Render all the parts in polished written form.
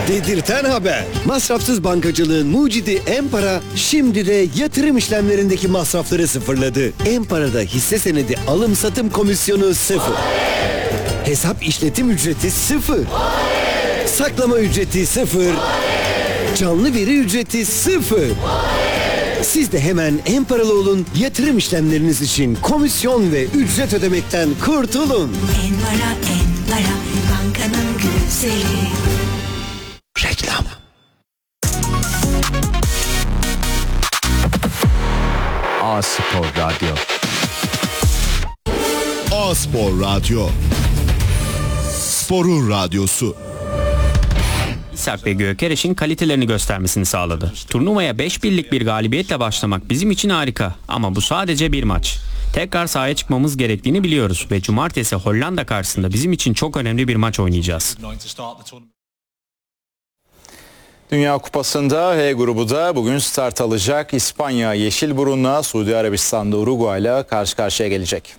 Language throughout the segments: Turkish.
Dedirten haber. Masrafsız bankacılığın mucidi Em-Para şimdi de yatırım işlemlerindeki masrafları sıfırladı. Em-Para'da hisse senedi alım satım komisyonu 0. Hesap işletim ücreti 0. Saklama ücreti 0. Canlı veri ücreti 0. Siz de hemen Em-Paralı olun, yatırım işlemleriniz için komisyon ve ücret ödemekten kurtulun. Em-Para, Em-Para, bankanın güzeli. Reklam. A-Spor Radyo. A-Spor Radyo. Sporun radyosu. İshak ve Gökereş'in kalitelerini göstermesini sağladı. Turnuvaya 5-1'lik bir galibiyetle başlamak bizim için harika ama bu sadece bir maç. Tekrar sahaya çıkmamız gerektiğini biliyoruz ve cumartesi Hollanda karşısında bizim için çok önemli bir maç oynayacağız. Dünya Kupası'nda H grubu da bugün start alacak. İspanya Yeşilburun'la, Suudi Arabistan'da Uruguay'la karşı karşıya gelecek.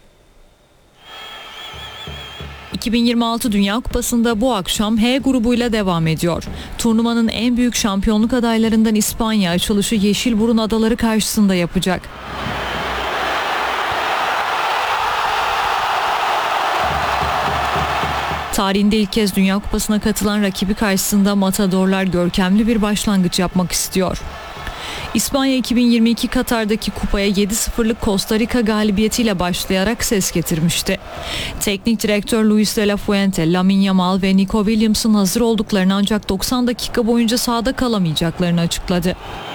2026 Dünya Kupası'nda bu akşam H grubuyla devam ediyor. Turnuvanın en büyük şampiyonluk adaylarından İspanya açılışı Yeşilburun adaları karşısında yapacak. Tarihinde ilk kez Dünya Kupası'na katılan rakibi karşısında Matadorlar görkemli bir başlangıç yapmak istiyor. İspanya 2022 Katar'daki kupaya 7-0'lık Costa Rica galibiyetiyle başlayarak ses getirmişti. Teknik direktör Luis de la Fuente, Lamine Yamal ve Nico Williams'ın hazır olduklarını ancak 90 dakika boyunca sahada kalamayacaklarını açıkladı.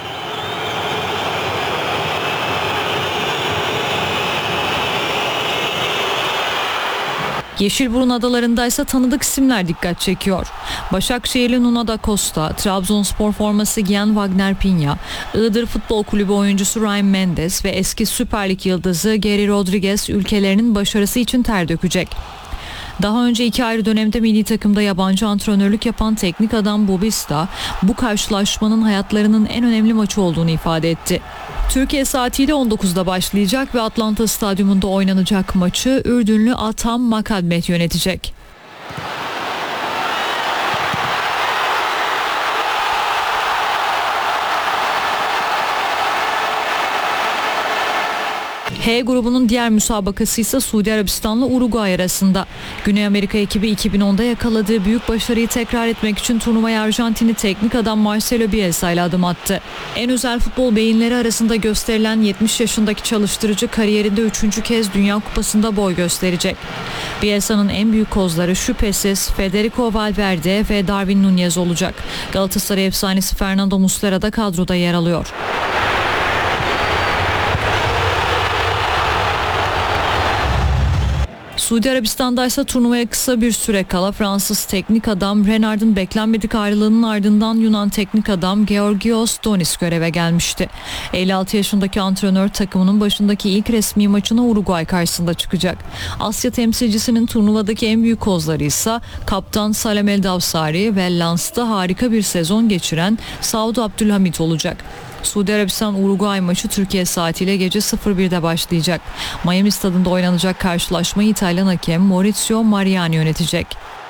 Yeşilburun adalarında ise tanıdık isimler dikkat çekiyor. Başakşehirli Nuno da Costa, Trabzonspor forması giyen Wagner Piña, Iğdır Futbol Kulübü oyuncusu Ryan Mendes ve eski Süper Lig yıldızı Geri Rodriguez ülkelerinin başarısı için ter dökecek. Daha önce 2 ayrı dönemde milli takımda yabancı antrenörlük yapan teknik adam Bobista, bu karşılaşmanın hayatlarının en önemli maçı olduğunu ifade etti. Türkiye saatiyle 19'da başlayacak ve Atlanta Stadyumunda oynanacak maçı Ürdünlü Atam Makadmet yönetecek. H grubunun diğer müsabakası ise Suudi Arabistan'la Uruguay arasında. Güney Amerika ekibi 2010'da yakaladığı büyük başarıyı tekrar etmek için turnuvaya Arjantinli teknik adam Marcelo Bielsa ile adım attı. En özel futbol beyinleri arasında gösterilen 70 yaşındaki çalıştırıcı kariyerinde 3. kez Dünya Kupası'nda boy gösterecek. Bielsa'nın en büyük kozları şüphesiz Federico Valverde ve Darwin Núñez olacak. Galatasaray efsanesi Fernando Muslera da kadroda yer alıyor. Suudi Arabistan'da ise turnuvaya kısa bir süre kala Fransız teknik adam Renard'ın beklenmedik ayrılığının ardından Yunan teknik adam Georgios Donis göreve gelmişti. 56 yaşındaki antrenör takımının başındaki ilk resmi maçına Uruguay karşısında çıkacak. Asya temsilcisinin turnuvadaki en büyük kozları ise kaptan Salem El Davsari ve Lens'ta harika bir sezon geçiren Saud Abdülhamit olacak. Suudi Arabistan-Uruguay maçı Türkiye saatiyle gece 01'de başlayacak. Miami stadında oynanacak karşılaşmayı İtalyan hakem Maurizio Mariani yönetecek.